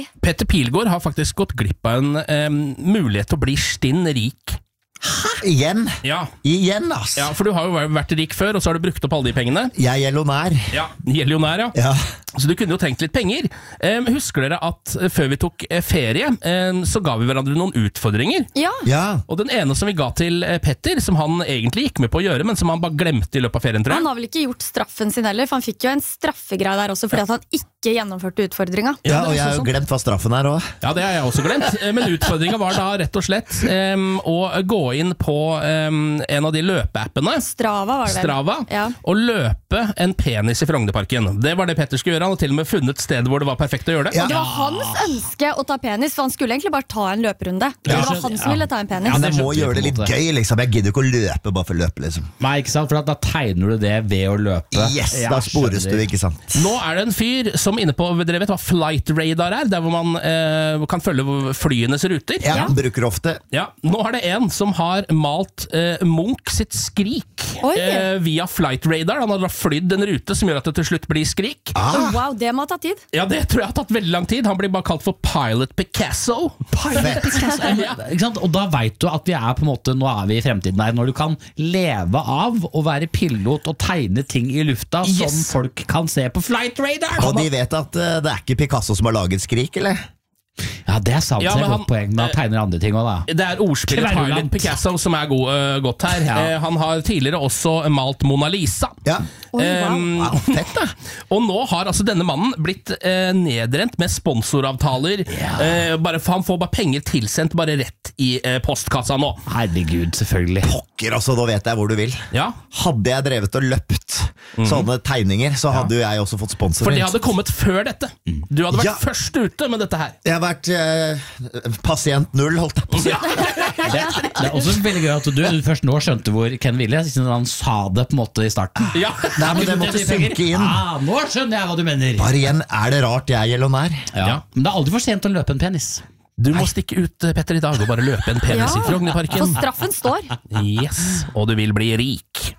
Petter Pilgaard har faktisk gått glipp av en mulighet til å bli stinn rik. Igjen? Ja. Igjen, ass. Ja, for du har jo vært rik før, og så har du brukt opp alle de pengene. Jeg er lonær. Ja, millionær, Ja. Så du kunne jo tenkt litt penger. Husker dere at før vi tok ferie, så ga vi hverandre noen utfordringer? Ja. Ja. Og den ene som vi ga til Petter, som han egentlig gikk med på å gjøre, men som han bare glemte i løpet av ferien, tror jeg. Han har vel ikke gjort straffen sin heller, for han fikk jo en straffegreie der også, fordi at han ikke gjennomførte utfordringa. Ja, og det er jeg har jo sånn. glemt hva straffen er også. Ja, det har jeg også glemt. Men utfordringen var da rett og slett å gå inn på en av de løpeappene, Strava var det vel. Strava, Ja. og løpe en penis i Frognerparken. Det var det Petter skulle gjøre. Han hadde til og med funnet sted hvor det var perfekt å gjøre det. Ja. Og det var hans ønske å ta penis, for han skulle egentlig bare ta en løperunde. Det var han som ville ta en penis. Men jeg må skjønte jeg gjøre det på en litt måte. gøy, liksom. Jeg gidder ikke å løpe bare for å løpe, liksom. Nei, ikke sant? For da tegner du det ved å løpe. Yes, Ja, da spores du, skjønner. ikke sant? Nå er det en fyr som inne på, dere vet hva Flight Radar er, der hvor man kan følge flyenes ruter. Ja, bruker ofte. Ja, nå er det en som har malt Munch sitt Skrik Oi. via Flight Radar. Han har da flydd en rute som gjør at det til slutt blir Skrik. Wow, det må ha tatt tid. Ja, det tror jeg har tatt veldig lang tid. Han blir bare kalt for Pilot Picasso. Ikke sant? Og da vet du at vi er på en måte, nå er vi i fremtiden her, når du kan leve av å være pilot og tegne ting i lufta som Yes. folk kan se på Flight Radar. Og de vet at det er ikke Picasso som har laget Skrik, eller? Ja, det er sant, Ja, det er men et han- godt poeng, men han tegner andre ting også da. Det er ordspillet Kverulant. Pilot Picasso som er godt her. Ja. Han har tidligere også malt Mona Lisa. Ja. Oi, wow. Wow, fett da. Og nå har altså denne mannen blitt nedrent med sponsoravtaler. Bare, han får bare penger tilsendt bare rett i postkassa nå. Herregud, selvfølgelig. Pokker, altså, da vet jeg hvor du vil. Ja, Hadde jeg drevet og løpt sånne tegninger, så hadde jo jeg også fått sponsor. for det hadde kommet før dette. Du hadde vært Ja. først ute med dette her. Jeg har vært pasient 0, holdt jeg på å si. Det er også veldig gøy at du først nå skjønte hvor Ken ville, siden han sa det på en måte i starten. Ja. Nei, men det måtte synke inn. Ah, nå skjønner jeg hva du mener. Bare igjen, er det rart jeg er gelonær? Ja. Men det er aldri for sent å løpe en penis. Du må stikke ut, Petter, i dag og bare løpe en penis i For Frognerparken. straffen står. Yes, og du vil bli rik.